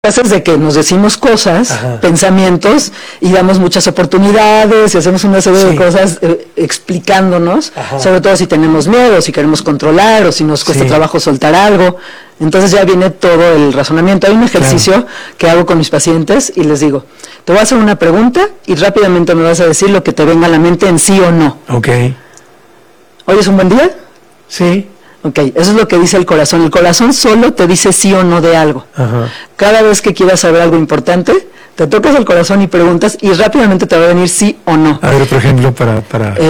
pasa es de que nos decimos cosas, pensamientos, y damos muchas oportunidades y hacemos una serie de cosas explicándonos, sobre todo si tenemos miedo, si queremos controlar o si nos cuesta trabajo soltar algo. Entonces ya viene todo el razonamiento. Hay un ejercicio que hago con mis pacientes y les digo, te voy a hacer una pregunta y rápidamente me vas a decir lo que te venga a la mente en sí o no. Ok. ¿Hoy es un buen día? Sí. Ok, eso es lo que dice el corazón. El corazón solo te dice sí o no de algo. Cada vez que quieras saber algo importante, te tocas el corazón y preguntas y rápidamente te va a venir sí o no. A ver, otro ejemplo para...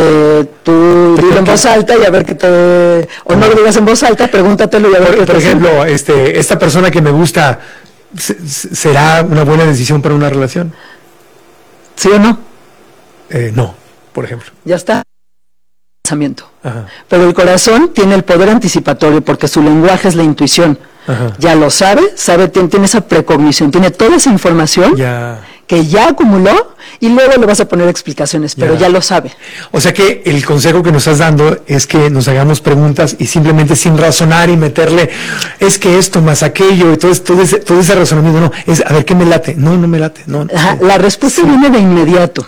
Tú dilo en voz alta y a ver qué te... O no lo digas en voz alta, pregúntatelo y a ver qué te... Por ejemplo, esta persona que me gusta, ¿será una buena decisión para una relación? ¿Sí o no? No, por ejemplo. Ya está. Pensamiento. Pero el corazón tiene el poder anticipatorio porque su lenguaje es la intuición. Ya lo sabe, tiene esa precognición, tiene toda esa información que ya acumuló y luego le vas a poner explicaciones, pero ya lo sabe. O sea que el consejo que nos estás dando es que nos hagamos preguntas y simplemente sin razonar y meterle, es que esto más aquello, y todo ese razonamiento, no, es a ver qué me late, no me late. No. La respuesta viene de inmediato.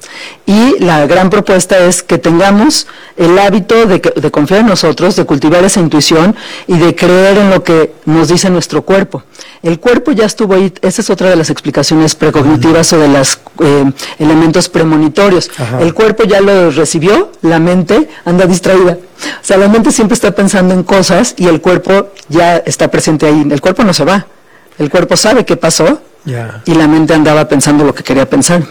Y la gran propuesta es que tengamos el hábito de confiar en nosotros, de cultivar esa intuición y de creer en lo que nos dice nuestro cuerpo. El cuerpo ya estuvo ahí, esa es otra de las explicaciones precognitivas o de los elementos premonitorios. El cuerpo ya lo recibió, la mente anda distraída. O sea, la mente siempre está pensando en cosas y el cuerpo ya está presente ahí. El cuerpo no se va. El cuerpo sabe qué pasó y la mente andaba pensando lo que quería pensar.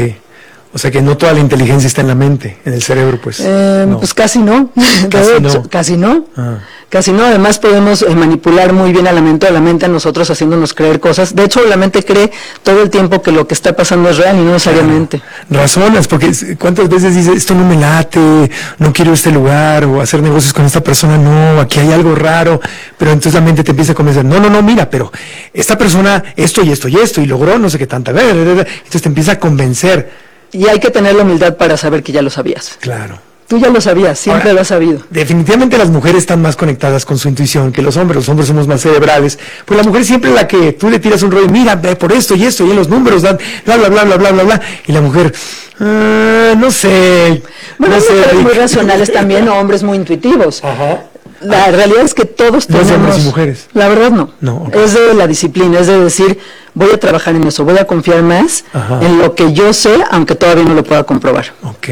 O sea que no toda la inteligencia está en la mente, en el cerebro, pues. No. Pues casi no. Casi no. Casi no. Además podemos manipular muy bien a la mente a nosotros haciéndonos creer cosas. De hecho, la mente cree todo el tiempo que lo que está pasando es real y no necesariamente. Razonas, porque ¿cuántas veces dices, esto no me late, no quiero este lugar, o hacer negocios con esta persona, no, aquí hay algo raro, pero entonces la mente te empieza a convencer, no, mira, pero esta persona, esto y logró no sé qué tanta, entonces te empieza a convencer. Y hay que tener la humildad para saber que ya lo sabías. Claro. Tú ya lo sabías, siempre Ahora, lo has sabido. Definitivamente las mujeres están más conectadas con su intuición que los hombres somos más cerebrales. Pues la mujer siempre es la que tú le tiras un rollo, mira, ve por esto y esto, y en los números dan, bla, bla, bla, bla, bla, bla, bla. Y la mujer, no sé. Bueno, hay mujeres muy racionales también, o hombres muy intuitivos. La realidad es que todos tenemos... ¿No hombres y mujeres? La verdad no. No. Es de la disciplina, es de decir, voy a trabajar en eso, voy a confiar más en lo que yo sé, aunque todavía no lo pueda comprobar. Ok.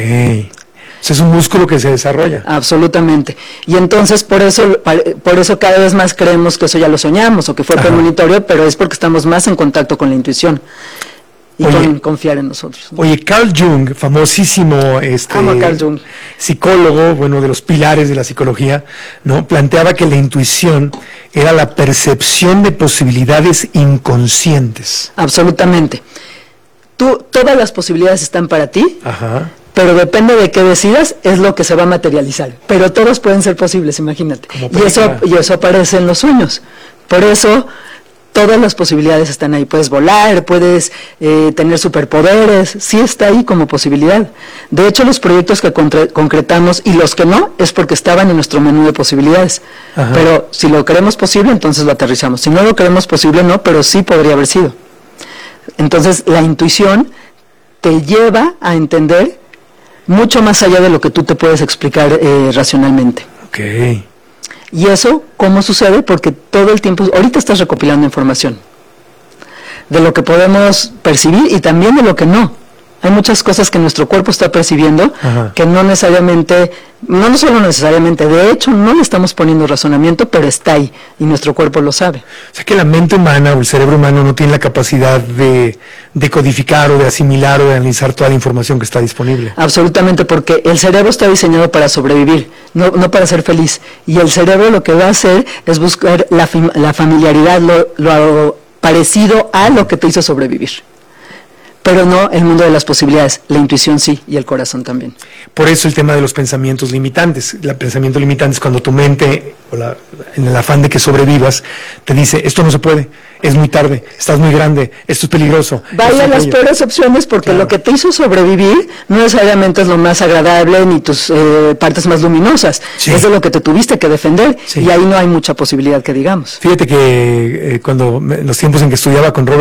O sea, es un músculo que se desarrolla. Absolutamente. Y entonces por eso cada vez más creemos que eso ya lo soñamos o que fue premonitorio, pero es porque estamos más en contacto con la intuición. Y con confiar en nosotros. Oye, Carl Jung, famosísimo Amo a Carl Jung. psicólogo, bueno, de los pilares de la psicología, ¿no? Planteaba que la intuición era la percepción de posibilidades inconscientes. Absolutamente. Todas las posibilidades están para ti, pero depende de qué decidas, es lo que se va a materializar. Pero todas pueden ser posibles, imagínate. Y eso aparece en los sueños. Por eso... todas las posibilidades están ahí, puedes volar, puedes tener superpoderes, sí está ahí como posibilidad. De hecho, los proyectos que concretamos y los que no, es porque estaban en nuestro menú de posibilidades. Pero si lo queremos posible, entonces lo aterrizamos. Si no lo queremos posible, no, pero sí podría haber sido. Entonces, la intuición te lleva a entender mucho más allá de lo que tú te puedes explicar racionalmente. Y eso, ¿cómo sucede? Porque todo el tiempo, ahorita estás recopilando información de lo que podemos percibir y también de lo que no. Hay muchas cosas que nuestro cuerpo está percibiendo que no solo necesariamente, de hecho no le estamos poniendo razonamiento, pero está ahí y nuestro cuerpo lo sabe. O sea que la mente humana o el cerebro humano no tiene la capacidad de decodificar o de asimilar o de analizar toda la información que está disponible. Absolutamente, porque el cerebro está diseñado para sobrevivir, no para ser feliz. Y el cerebro lo que va a hacer es buscar la familiaridad, lo parecido a lo que te hizo sobrevivir. pero no el mundo de las posibilidades. La intuición sí, y el corazón también. Por eso el tema de los pensamientos limitantes. El pensamiento limitante es cuando tu mente, en el afán de que sobrevivas, te dice, esto no se puede, es muy tarde, estás muy grande, esto es peligroso. Vaya las peores opciones, porque claro, lo que te hizo sobrevivir no necesariamente es lo más agradable ni tus partes más luminosas. Sí. Es de lo que te tuviste que defender, sí, y ahí no hay mucha posibilidad que digamos. Fíjate que cuando en los tiempos en que estudiaba con Robert